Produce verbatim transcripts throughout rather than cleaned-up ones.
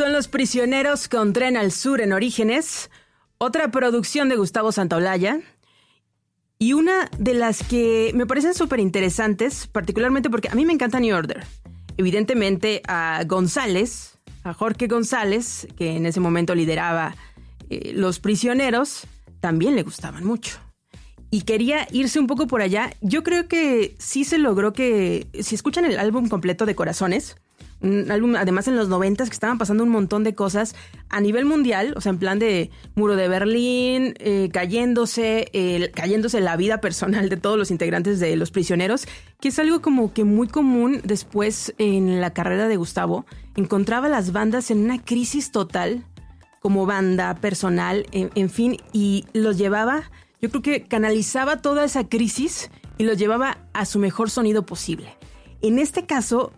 Son Los Prisioneros con Tren al Sur en Orígenes, otra producción de Gustavo Santaolalla y una de las que me parecen súper interesantes, particularmente porque a mí me encanta New Order. Evidentemente a González, a Jorge González, que en ese momento lideraba eh, Los Prisioneros, también le gustaban mucho. Y quería irse un poco por allá. Yo creo que sí se logró que, si escuchan el álbum completo de Corazones, un álbum además en los noventas que estaban pasando un montón de cosas a nivel mundial, o sea, en plan de muro de Berlín, eh, cayéndose, eh, cayéndose la vida personal de todos los integrantes de Los Prisioneros, que es algo como que muy común después en la carrera de Gustavo. Encontraba las bandas en una crisis total, como banda, personal, en, en fin, y los llevaba, yo creo que canalizaba toda esa crisis y los llevaba a su mejor sonido posible. En este caso,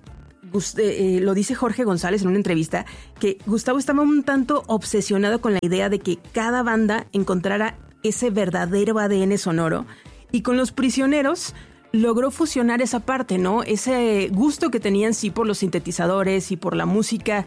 Eh, lo dice Jorge González en una entrevista, que Gustavo estaba un tanto obsesionado con la idea de que cada banda encontrara ese verdadero A D N sonoro, y con Los Prisioneros logró fusionar esa parte, ¿no? Ese gusto que tenían sí por los sintetizadores y por la música,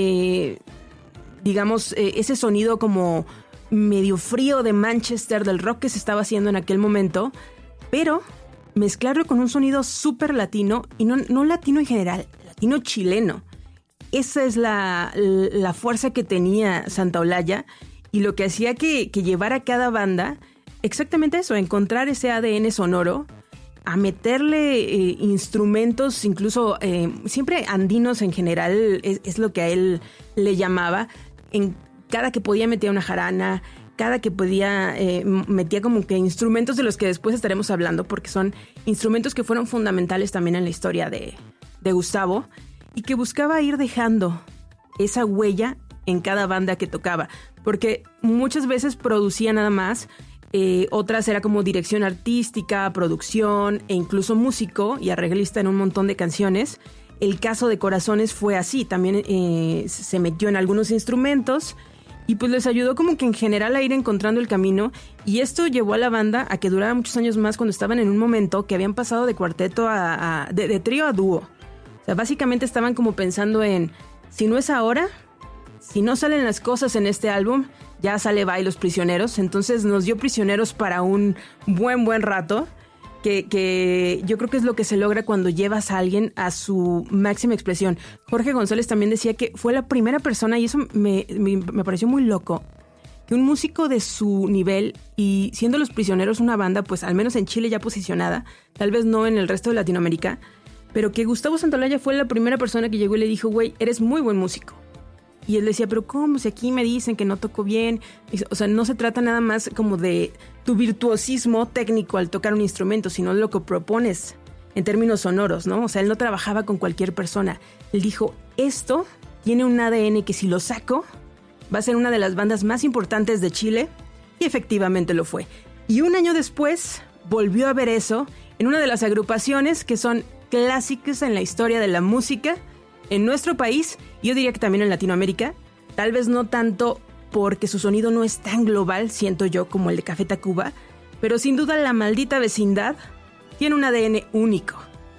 eh, digamos, eh, ese sonido como medio frío de Manchester, del rock que se estaba haciendo en aquel momento, pero mezclarlo con un sonido súper latino, y no, no latino en general, latino chileno. Esa es la, la fuerza que tenía Santaolalla, y lo que hacía que, que llevara a cada banda exactamente eso, encontrar ese A D N sonoro, a meterle eh, instrumentos, incluso eh, siempre andinos en general, es, es lo que a él le llamaba. En cada que podía metía una jarana, cada que podía eh, metía como que instrumentos de los que después estaremos hablando, porque son instrumentos que fueron fundamentales también en la historia de, de Gustavo, y que buscaba ir dejando esa huella en cada banda que tocaba, porque muchas veces producía nada más, eh, otras era como dirección artística, producción e incluso músico y arreglista en un montón de canciones. El caso de Corazones fue así, también eh, se metió en algunos instrumentos, y pues les ayudó como que en general a ir encontrando el camino, y esto llevó a la banda a que durara muchos años más, cuando estaban en un momento que habían pasado de cuarteto a, a de, de trío a dúo. O sea, básicamente estaban como pensando en, si no es ahora, si no salen las cosas en este álbum, ya sale bye Los Prisioneros. Entonces nos dio prisioneros para un buen buen rato, que, que yo creo que es lo que se logra cuando llevas a alguien a su máxima expresión. Jorge González también decía que fue la primera persona, y eso me, me, me pareció muy loco, que un músico de su nivel, y siendo Los Prisioneros una banda, pues al menos en Chile ya posicionada, tal vez no en el resto de Latinoamérica, pero que Gustavo Santaolalla fue la primera persona que llegó y le dijo, güey, eres muy buen músico. Y él decía, pero ¿cómo? Si aquí me dicen que no toco bien. O sea, no se trata nada más como de tu virtuosismo técnico al tocar un instrumento, sino de lo que propones en términos sonoros, ¿no? O sea, él no trabajaba con cualquier persona. Él dijo, esto tiene un A D N que si lo saco, va a ser una de las bandas más importantes de Chile. Y efectivamente lo fue. Y un año después volvió a ver eso en una de las agrupaciones que son clásicas en la historia de la música en nuestro país, yo diría que también en Latinoamérica, tal vez no tanto porque su sonido no es tan global, siento yo, como el de Café Tacuba, pero sin duda La Maldita Vecindad tiene un A D N único.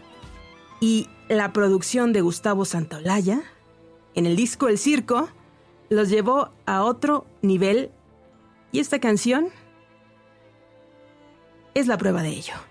Y la producción de Gustavo Santaolalla, en el disco El Circo, los llevó a otro nivel, y esta canción es la prueba de ello.